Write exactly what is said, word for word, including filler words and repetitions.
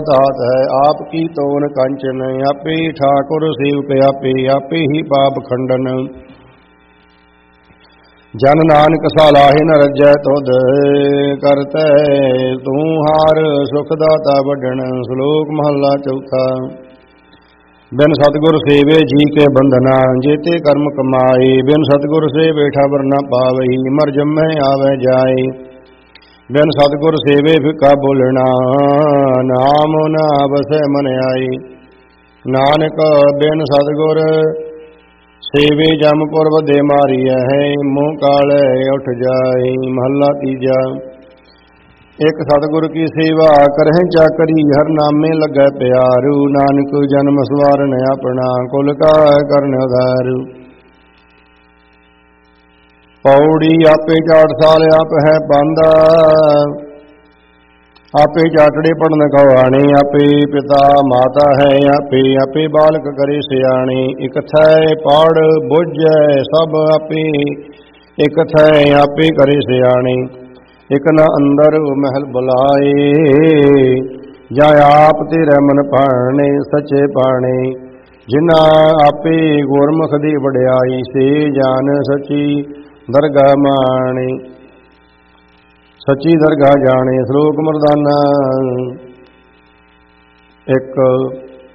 तात है आप की तोन कंचन, आपे ही ठाकुर सेवक आपे, आपे ही पाप खंडन। जन नानक सलाहि न रजै तुध, करतै तू हार सुख दाता वडन। श्लोक महला चौथा। बिन सतगुर सेवे जी के बंधना, जेते कर्म कमाए। बिन सतगुर सेवे ठबर न पावही, मर जमै आवे जाए। बिन सतगुर सेवे फिका बोलना, नाम न बसै मन आए। नानक बिन सतगुर सेवे जमपुर वधे मारिया है, मुँह काले उठ जाए। महला तीजा। एक सतगुर की सेवा करह चाकरी, हर नामे लगै प्यारू। नानक जन्म सवारन अपना, कुल का करन उधारू। पौड़ी आपे चाट साल आप है पांदा, आपे चाटड़े पढ़न कवाणी। आपे पिता माता है आपे, आपे बालक करे सियाणे। इक थै पढ़ बुझै सब आपे, इक थै आपे करे सियाणे। इक न अंदर महल बुलाए, जा आप तेरे मन भाने। सचे पाने जिन्ना आपे गुरमुख दी वड्याई, से जान सची दरगाह माणे। सची दरगाह जाने। श्लोक मरदाना। एक